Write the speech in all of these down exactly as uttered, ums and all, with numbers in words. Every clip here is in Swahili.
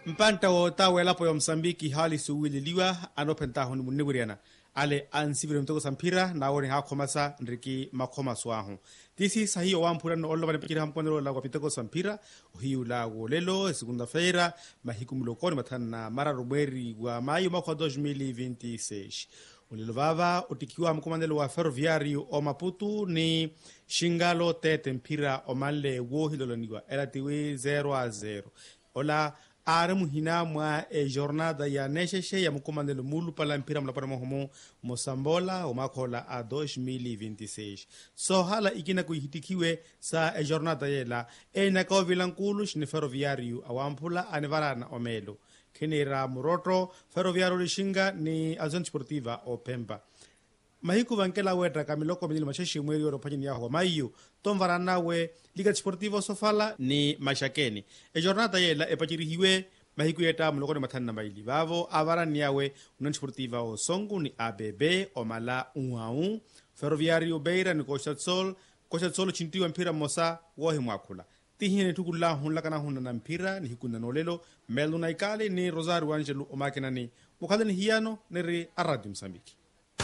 mpanta wo tawela po ya Msambiki hali suwililiwa anopentaho ni muniguriana ale ansivire mtoko sampira na woni ha khomasa ndriki makhoma swaho tisi sahiyo wampura no ollo banepikira hamkonero la kwapiteko sampira hiula wolelo segunda feira mahiku mlokoni mathana mara roberi wa mayo mwaka dois mil e vinte e seis olelo vava utikiwa mkomandelo wa ferroviario o Maputo ni Shingalo tete mpira o male wo hiloloniwa era tiwi zero a zero ola are muhina mwa e jornada ya nesheshe ya mkomandelo mulu pala mpira mlapana mohomo Mosambola o makhola a dois mil e vinte e seis so hala ikina kuhitikiwe sa e jornada yela e nakawila nkulu shini ferroviario awampula anevarana omelo kenera muroto ferroviario lishinga ni Azon Sportiva o Pemba mahiku vankela weta kamiloko minili masheshi mweri oro panyini yaho mayu tomvarana we Liga Sportiva sofala ni mashakeni e jornada yela e pachirihiwe mahiku yeta mulokoni mathani na maili vavo avarani yawe Union Sportiva o Songo ni A B B o mala uau ferroviario Beira ni Cochatsol Cochatsol chintiwa mpira mosa wohi mwakula tihine tukula hunla kana hunna na mpira ni hikuna nolelo melu na ikale ni Rosario Angelo o makina ni mukale ni hiano neri aradi Msambiki.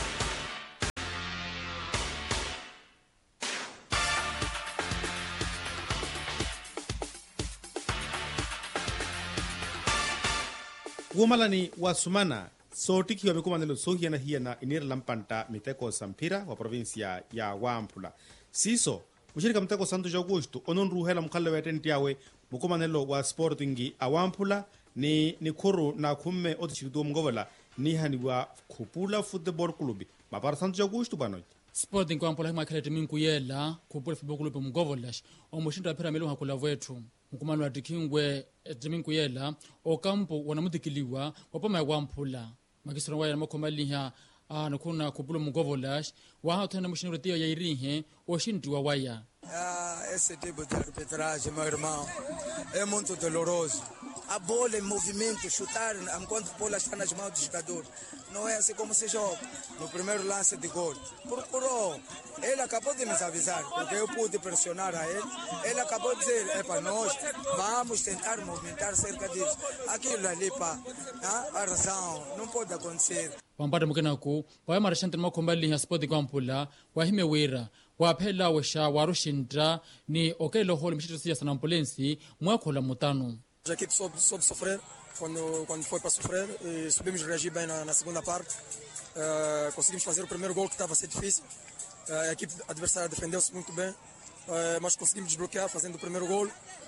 Gumalani wa sumana sotiki wa mikumandelo sohia na hia na inira lampanta miteko sampira wa provincia ya Wampula siso mushirika mteko Santos Augusto onon ruhela mkhale wetenti yawe mukumandelo wa Sporting awampula ni ni khuru na khumme otishidu mngovola ni hani wa Khupula Football Club mapara Santos Augusto banoy Sporting kwampula hima khalete minkuyela Khupula Football Club mngovolash omushinda phira melo hakula wethu mkumano atikingwe etiminkuyela okampo wanamudikiliwa wapoma ya Wampula makisoro waya makomaliha anakuna Khupula mngovolash wa hathana mushinuretiyo ya irihe oshindiwa waya. Ah, esse tipo de arbitragem, meu irmão, é muito doloroso. A bola em movimento, chutar enquanto a bola está nas mãos do jogador. Não é assim como se joga. No primeiro lance de gol. Procurou. Ele acabou de nos avisar, porque eu pude pressionar a ele. Ele acabou de dizer, é para nós, vamos tentar movimentar cerca disso. Aquilo ali, pá, a razão, não pode acontecer. Wampata mkenaku, wa marashante makombali ya Sporting Wampula, wa hime wera, wa pela wesha warushinda ni okelo holi mshito ya sanampulensi mwakola mutano. A equipe soube, soube sofrer quando, quando foi para sofrer e soubemos reagir bem na, na segunda parte. Uh, conseguimos fazer o primeiro gol que estava a ser difícil. Uh, a equipe adversária defendeu-se muito bem, uh, mas conseguimos desbloquear fazendo o primeiro gol.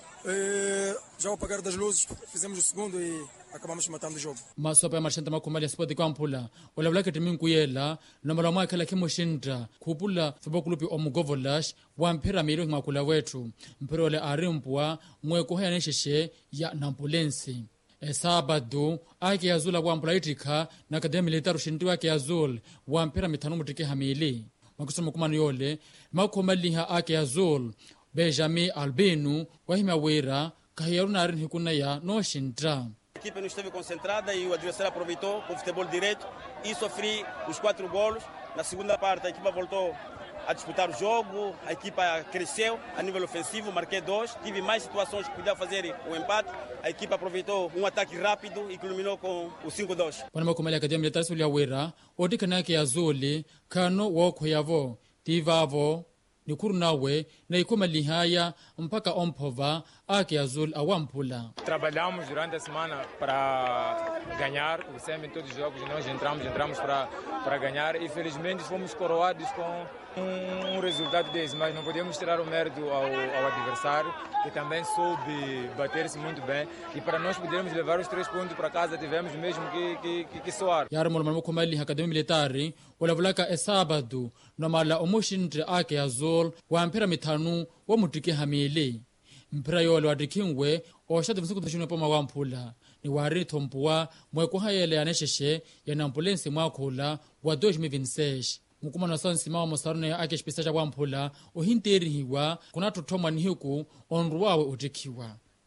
Uh, já ao apagar das luzes fizemos o segundo e acabamos matando o jogo. Masopa ya marshanta makomali ya Sporting Wampula wala wala ketiminkuela na mala mwaka la kimoshinda Khupula Football Club omgovolash wa mpira miro makula wetu mpira ole arimpwa mweko haya nesheshe ya Nampulensi esabado ake yazula Wampula itika na akademi militaru shindiwa ke yazul wa mpira mitanu mutike hamili makusoma kumano yole makomali ha ake yazul Benjamin Albino wahima wera kahiyaruna arin hikuna ya no shinda. A equipe não esteve concentrada e o adversário aproveitou com o futebol direto e sofri os quatro golos. Na segunda parte a equipa voltou a disputar o jogo, a equipa cresceu a nível ofensivo, marquei dois, tive mais situações que podia fazer o empate, a equipa aproveitou um ataque rápido e culminou com o cinco a dois. Wana makomali akademi militari sulia wera, odika nake ya zoli, kano woko yavo, tivavo, nikuru nawe na ikoma lihaya mpaka ompova ake azul awampula. Trabalhamos durante a semana para ganhar, sempre em todos os jogos nós entramos, entramos para, para ganhar e felizmente fomos coroados com um, um resultado desse, mas não podemos tirar o mérito ao, ao adversário que também soube bater-se muito bem e para nós podermos levar os três pontos para casa tivemos mesmo que, que, que, que soar. Yara mwana mkomali hakademi militari wala vulaka e sábado no mala omoshindre ake azul wa mpira mitanu wa mutike hamili mpira yole wadikingwe oshatu msiku tushino poma Wampula ni wari thompuwa mweko hayele yanesheshe ya Nampulensi mwakola wa dois mil e vinte e seis mukumana sansi mawa mosarune ake shpisaja Wampula ohinteri hiwa kuna tutomwa nihiku onruwawe utikiwa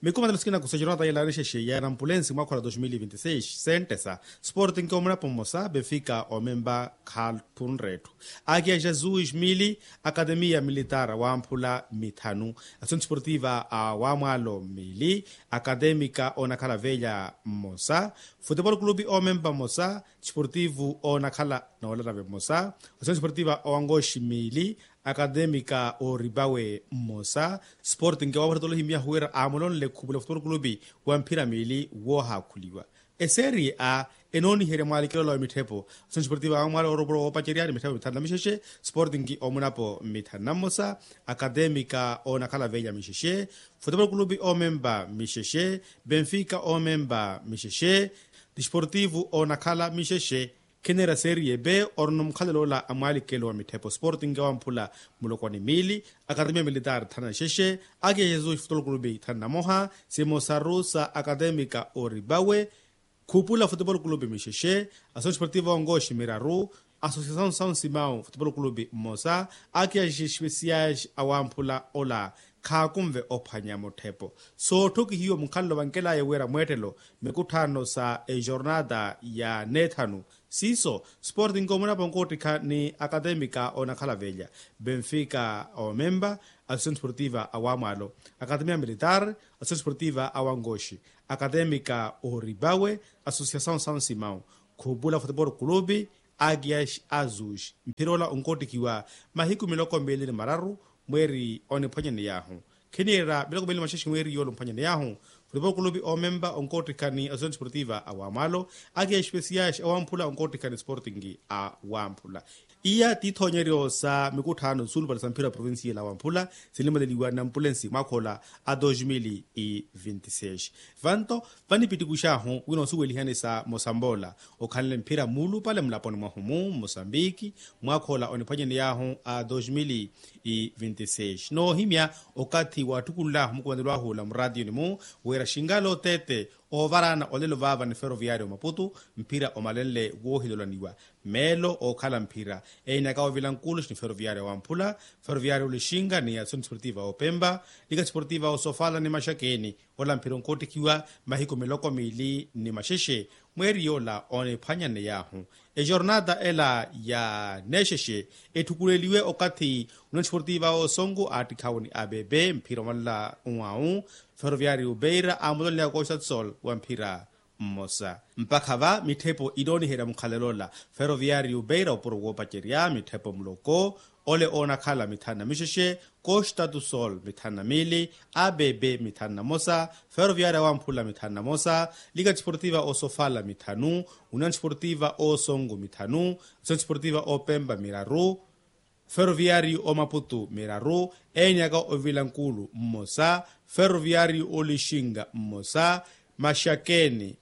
mikoma talosikina kusa jornada ila rexexe ya nampulensi mwaka wa dois mil e vinte e seis sentesa Sporting que omuna pomosa Benfica omemba Carlton Reto Águia Jesus Mili Academia Militar wampula mitanu Ação Desportiva a Wamalo Mili Acadêmica ona kala velha mosa Futebol Clube omemba mosa Desportivo ona kala na olera mosa Ação Desportiva o Angoshi Mili Acadêmica o Ribawe Mosa Sporting que wa tolo himia huera amolon le kubula Futebol Clube wa mpira mili wo hakuliwa e serie a enoni here mali kilo lo mitepo Ação Desportiva amalo orobro pacheria mitepo mitana misheshe Sporting ki omunapo mitana mosa Acadêmica o nakala velha misheshe Futebol Clube o memba misheshe Benfica o memba misheshe Desportivo o nakala misheshe Kenera Serie B ornum khalelola amali kelo mitepo Sporting gawampula mulokoni mili Academia Militar thana sheshe Águia Jesus Futebol Clube thana moha Simosa Rusa Acadêmica Oribawe Kupula Futebol Clube misheshe Ação Desportiva Angoshi Miraru Associação São Simão Futebol Clube Mosa Águia Especiais awampula ola Kakumve ophanya motepo so toki hiyo mkhalo wankela yewera mwetelo mekutano sa e jornada ya nethanu siso Sporting komuna ponkotika ni Acadêmica ona kala velha Benfica o memba Ação Desportiva awamalo Academia Militar Ação Desportiva awangoshi Acadêmica o Ribawe Associação São Simão Kubula Futebol Clube Águias Azuis mpirola onkotikiwa mahiku miloko mbili ni mararu mweri one panyane yahu kenera biloko mbili masheshi mweri yolo panyane yahu Futebol Clube o memba onkotikani Ação Desportiva awamalo Águia Especiais awampula onkotikani Sporting awampula iya tithonyerio sa mikutano sulu para sampira provincia la wampula silima de liwa nampulensi makola a dois mil e vinte e seis vanto vani pitikusha ho wino suweli hane sa Mosambola o kanle mpira mulu pale mlaponi mahumu Mosambiki makola onipanyeni yaho a dois mil e vinte e seis no himia okati watukula mukwandelwa hula mradio nimu wera shingalo tete o varana olelo vava ni Ferroviário Maputo mpira o malele wo hilolaniwa melo o kala mpira e inakawa vilankulos ni Ferroviário Wampula Ferroviário Lishinga ni Ação Desportiva o Pemba Liga Desportiva o Sofala ni Mashakeni ola mpira nkote kiwa mahiko meloko mili ni masheshe mweri yola one panyane yahu e jornada ela ya nesheshe etukuleliwe okati União Desportiva o Songo atikawoni A B B mpira mala uau Ferroviário Beira amulole ya Costa do Sol wa mpira mosa mpakava mitepo idoni hera mkhalelola Ferroviário Beira oporo wo pacheria mitepo mloko ole ona khala mithana misheshe Costa do Sol mithana mili A B B mithana mosa Ferroviária Wampula mithana mosa Liga Desportiva o Sofala mithanu União Desportiva o Songo mithanu Ação Desportiva o Pemba miraru Ferroviário o Maputo miraru enyaga o Vilankulu mosa Ferroviário o Lishinga mosa Mashakeni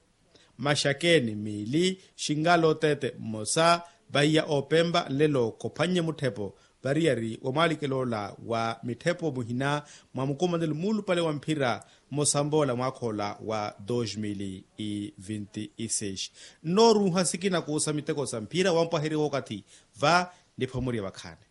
Mashakeni mili Shingalo tete mosa Bahia o Pemba lelo kopanye mutepo bariari wa malikelola wa mitepo muhina mwamukomandele mulu pale wa mpira Mosambola mwakola wa dois mil e vinte e seis noru hasikina kuusa miteko sa mpira wampahiri wakati va ndipo muri wakhane